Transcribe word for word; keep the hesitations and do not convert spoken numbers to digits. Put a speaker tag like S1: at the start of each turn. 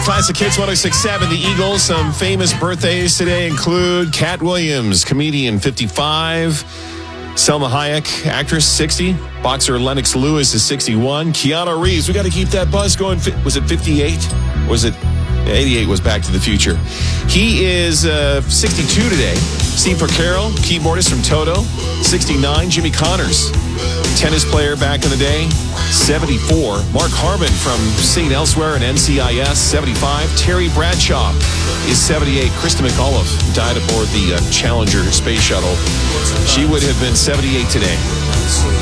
S1: Classic Hits one oh six point seven, the Eagles. Some famous birthdays today include Cat Williams, comedian, fifty-five. Selma Hayek, actress, sixty. Boxer Lennox Lewis is sixty-one. Keanu Reeves, we got to keep that buzz going. Was it fifty-eight? Was it eighty-eight was Back to the Future. He is uh, sixty-two today. Steve Porcaro, keyboardist from Toto, sixty-nine. Jimmy Connors, tennis player back in the day, seventy-four. Mark Harmon from Singing Elsewhere and N C I S, seventy-five. Terry Bradshaw is seventy-eight. Krista McAuliffe died aboard the uh, Challenger space shuttle. She would have been seventy-eight today.